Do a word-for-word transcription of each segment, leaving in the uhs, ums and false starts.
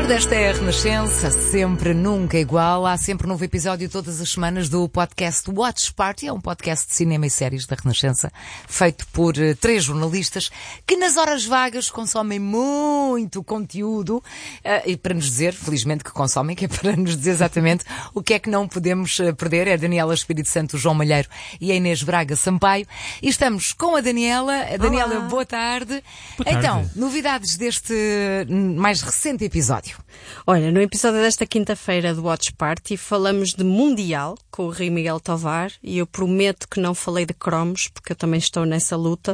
tarde, esta é a Renascença, sempre, nunca igual. Há sempre um novo episódio todas as semanas do podcast Watch Party. É um podcast de cinema e séries da Renascença, feito por uh, três jornalistas que nas horas vagas consomem muito conteúdo uh, e para nos dizer, felizmente que consomem, que é para nos dizer exatamente o que é que não podemos uh, perder. É a Daniela Espírito Santo, o João Malheiro e a Inês Braga Sampaio. E estamos com a Daniela. A Daniela, Olá. boa tarde. Boa tarde. Então, novidades deste uh, mais recente episódio. Olha, no episódio desta quinta-feira do Watch Party falamos de Mundial com o Rui Miguel Tovar e eu prometo que não falei de cromos porque eu também estou nessa luta,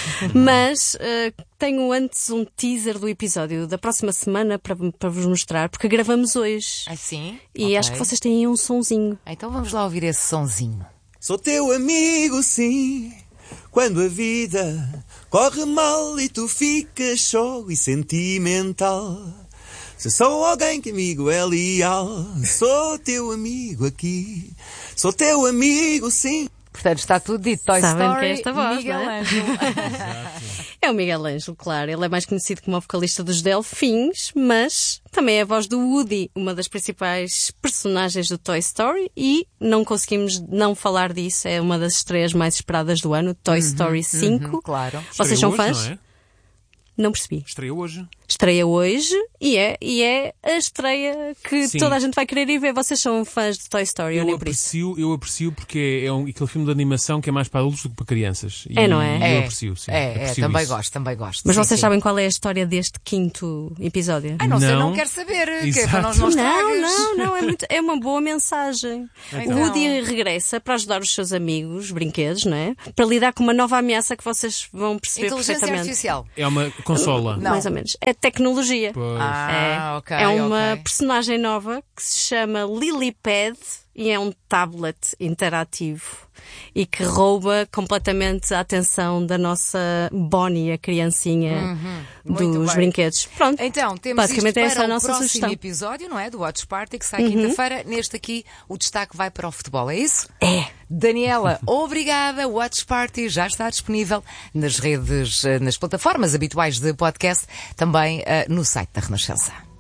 mas uh, tenho antes um teaser do episódio da próxima semana para, para vos mostrar, porque gravamos hoje. Ah, sim? E Ok. acho que vocês têm aí um sonzinho. Então vamos lá ouvir esse sonzinho. Sou teu amigo, sim, quando a vida corre mal e tu ficas só e sentimental. Se sou alguém que amigo é leal, sou teu amigo aqui, sou teu amigo, sim. Portanto, está tudo dito. Toy Sabem Story, que é esta voz, Miguel não é? Ângelo. É o Miguel Ângelo, claro. Ele é mais conhecido como o vocalista dos Delfins, mas também é a voz do Woody, uma das principais personagens do Toy Story, e não conseguimos não falar disso. É uma das estreias mais esperadas do ano, Toy Story cinco. Uhum, claro. Vocês são Estreia fãs? hoje, não é? Não percebi. Estreia hoje. Estreia hoje e é, e é a estreia que Sim. toda a gente vai querer ir ver. Vocês são fãs de Toy Story, ou Eu nem por isso? aprecio, eu aprecio porque é um, aquele filme de animação que é mais para adultos do que para crianças. E É, não é? Eu É, aprecio, sim. é, é, aprecio também isso. gosto, também gosto. Mas Sim, vocês sim. sabem qual é a história deste quinto episódio? Ah, não sei, Não. não quero saber. Que é para Exato. nós não Não, estragas. não, não, é, muito, é uma boa mensagem. Então. O Woody regressa para ajudar os seus amigos, brinquedos, não é? Para lidar com uma nova ameaça que vocês vão perceber Inteligência perfeitamente. artificial. É uma consola. Não. Mais ou menos. É tecnologia. Pois. Ah, é, ok, é uma ok. personagem nova que se chama Lilypad e é um tablet interativo e que rouba completamente a atenção da nossa Bonnie, a criancinha Muito dos bem. brinquedos. Pronto. Então, temos Basicamente isto é essa para a o nossa próximo sugestão. episódio, não é? Do Watch Party, que sai quinta-feira. Neste aqui, o destaque vai para o futebol, é isso? É. Daniela, obrigada. Watch Party já está disponível nas redes, eh, nas plataformas habituais de podcast, também eh, no site da Renascença.